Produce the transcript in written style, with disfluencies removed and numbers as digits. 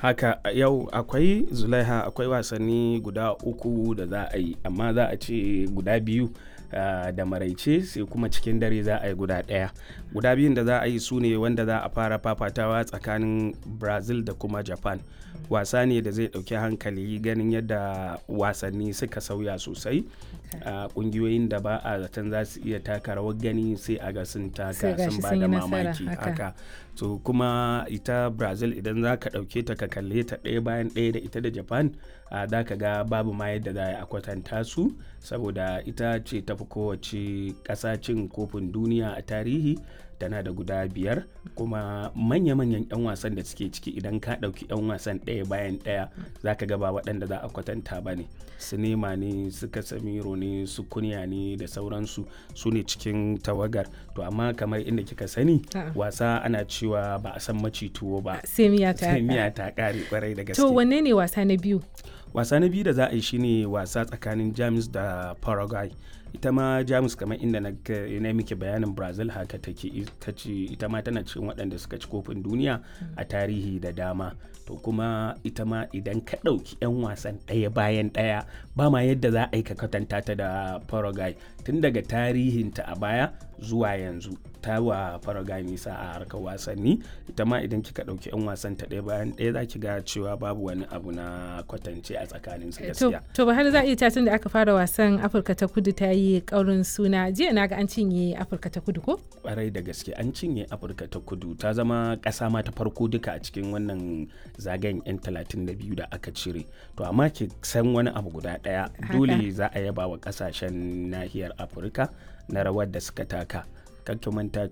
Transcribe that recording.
Haka yau akwai Zulaiha, akwai wasanni guda 3 da za a yi, amma za a ce guda 2 da maraice sai kuma cikin dare za a yi guda 1. Guda 2 da za a yi su ne wanda za a fara fafatawa tsakanin Brazil da kuma Japan. Wasa ne da zai ɗauki hankali ganin yadda wasanni suka sauya sosai. Ƙungiyoyin da ba a zaton za su iya taka rawar gani sai a ga sun taka sun ba da mamaki haka. So kuma ita Brazil idan za ka ɗauke ta ka kalle ta ɗaya bayan ɗaya da ita da Japan, za ka ga babu ma yadda za a kwatanta su, saboda ita ce tafi kowace ƙasa cin kofin duniya a tarihi, tana da guda 5 kuma manya-manyan 'yan wasan da suke ciki idan ka ɗauki 'yan wasan ɗaya bayan ɗaya za ka ga ba waɗanda za a kwatanta ba ne. Su Neymar ne, su Casemiro ne, su Cunha ne da sauransu, su ne cikin tawagar. To amma kamar inda kika sani wasa ana cewa ba a san maci tuwo ba sai miya ta ƙare kwarai da gaske. To wanne ne wasa na biyu? Wasa na biyu da za a yi shine wasa tsakanin Jamus da Paraguay. Ita ma Jamus kamar inda na miki bayanin Brazil haka take, ita ma tana cikin waɗanda suka ci kofin duniya a tarihi da dama. To kuma ita ma idan ka ɗauki 'yan wasan ɗaya bayan ɗaya ba ma yadda za a yi ka kwatanta ta da Paraguay, tun daga tarihinta a baya zuwa yanzu ta wa Paraguay nisa a harkar wasanni. Ita ma idan kika ɗauki 'yan wasan ta ɗaya bayan ɗaya za ki ga cewa babu wani abu na kwatance a tsakanin su gaskiya. To ba har za a iya tun da aka fara wasan Afirka ta Kudu ta yi ƙaurin suna. Jiya na ga an cinye Afirka ta Kudu ko? Ƙwarai da gaske an cinye Afirka ta Kudu, ta zama ƙasa ma ta farko duka a cikin wannan zagayen 'yan 32 da aka cire. To amma ki san wani abu guda ɗaya, dole za a yaba wa ƙasashen nahiyar Afirka na rawar da suka taka. Kakki manta